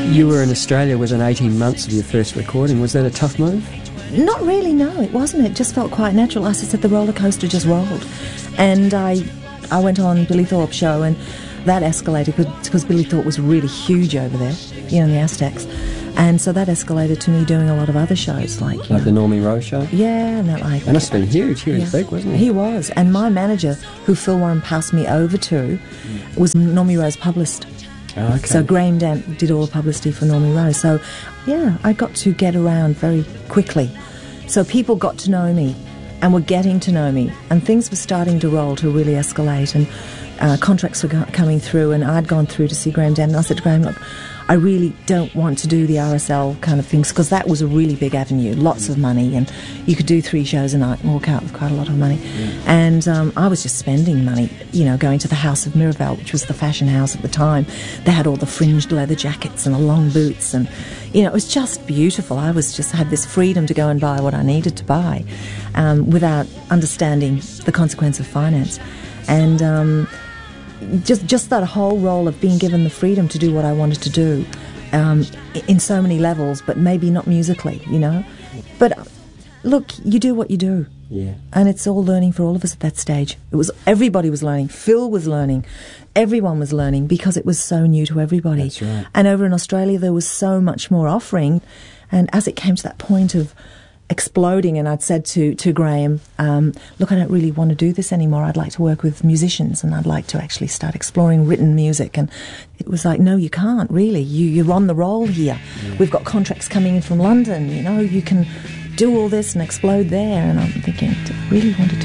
You were in Australia within 18 months of your first recording. Was that a tough move? Not really, no, it wasn't. It just felt quite natural. As I said, the roller coaster just rolled. And I went on Billy Thorpe's show, and that escalated because Billy Thorpe was really huge over there, in the Aztecs. And so that escalated to me doing a lot of other shows, like the Normie Rowe show? Yeah, and that That must have been huge. He was big, wasn't he? He was. And my manager, who Phil Warren passed me over to, was Normie Rowe's publicist. Oh, okay. So Graham Dant did all the publicity for Normie Rowe. So, yeah, I got to get around very quickly. So people got to know me and were getting to know me, and things were starting to roll, to really escalate, and contracts were coming through, and I'd gone through to see Graham Dant, and I said to Graham, look, I really don't want to do the RSL kind of things, because that was a really big avenue, lots of money, and you could do 3 shows a night and walk out with quite a lot of money. Yeah. And I was just spending money, going to the House of Miraval, which was the fashion house at the time. They had all the fringed leather jackets and the long boots, and it was just beautiful. I had this freedom to go and buy what I needed to buy, without understanding the consequence of finance. And just that whole role of being given the freedom to do what I wanted to do, in so many levels, but maybe not musically, But look, you do what you do. Yeah. And it's all learning for all of us at that stage. Everybody was learning. Phil was learning. Everyone was learning, because it was so new to everybody. That's right. And over in Australia, there was so much more offering. And as it came to that point of exploding, and I'd said to Graham, look, I don't really want to do this anymore. I'd like to work with musicians, and I'd like to actually start exploring written music. And it was like, no, you can't really. You're on the roll here. Yeah. We've got contracts coming in from London. You can do all this and explode there. And I'm thinking, do I really want to do